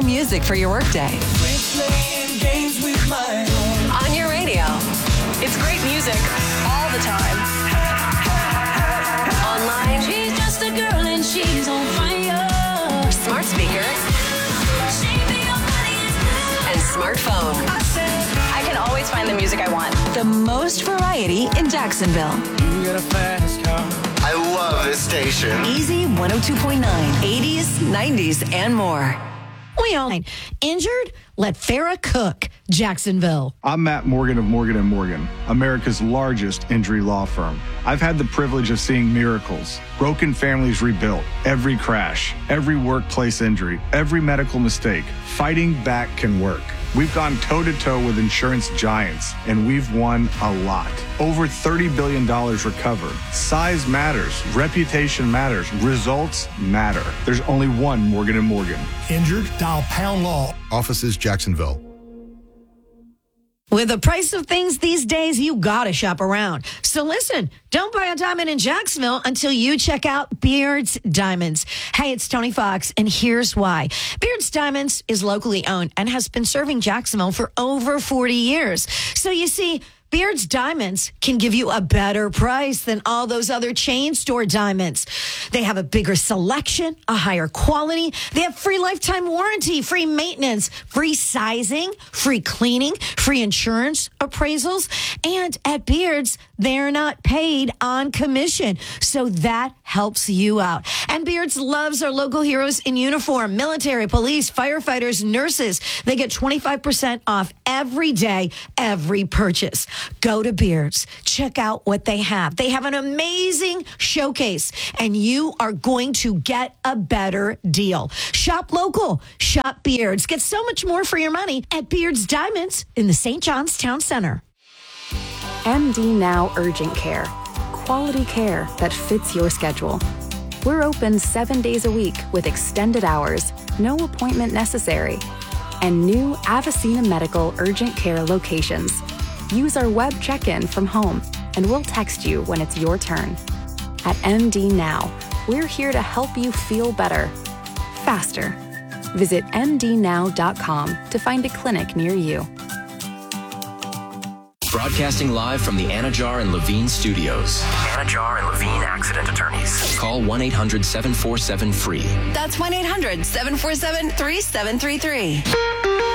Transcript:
on-air music for your workday. On your radio. It's great music all the time. Online. She's just a girl and she's on fire. Smart speaker. And smartphone. I can always find the music I want. The most variety in Jacksonville. You got a fast car. I love this station. Easy 102.9. 80s, 90s, and more. We all injured? Let Farrah cook. Jacksonville. I'm Matt Morgan of Morgan & Morgan, America's largest injury law firm. I've had the privilege of seeing miracles, broken families rebuilt, every crash, every workplace injury, every medical mistake. Fighting back can work. We've gone toe-to-toe with insurance giants, and we've won a lot. Over $30 billion recovered. Size matters. Reputation matters. Results matter. There's only one Morgan & Morgan. Injured? Dial Pound Law. Offices, Jacksonville. With the price of things these days, you gotta shop around. So listen, don't buy a diamond in Jacksonville until you check out Beard's Diamonds. Hey, it's Tony Fox, and here's why. Beard's Diamonds is locally owned and has been serving Jacksonville for over 40 years. So you see, Beard's Diamonds can give you a better price than all those other chain store diamonds. They have a bigger selection, a higher quality. They have free lifetime warranty, free maintenance, free sizing, free cleaning, free insurance appraisals. And at Beard's, they're not paid on commission. So that helps you out. And Beard's loves our local heroes in uniform, military, police, firefighters, nurses. They get 25% off every day, every purchase. Go to Beard's. Check out what they have. They have an amazing showcase, and you are going to get a better deal. Shop local. Shop Beard's. Get so much more for your money at Beard's Diamonds in the St. John's Town Center. MD Now Urgent Care. Quality care that fits your schedule. We're open 7 days a week with extended hours, no appointment necessary, and new Avicena Medical Urgent Care locations. Use our web check-in from home, and we'll text you when it's your turn. At MD Now, we're here to help you feel better, faster. Visit mdnow.com to find a clinic near you. Broadcasting live from the Anajar and Levine studios. Anajar and Levine Accident Attorneys. Call 1-800-747-FREE. That's 1-800-747-3733.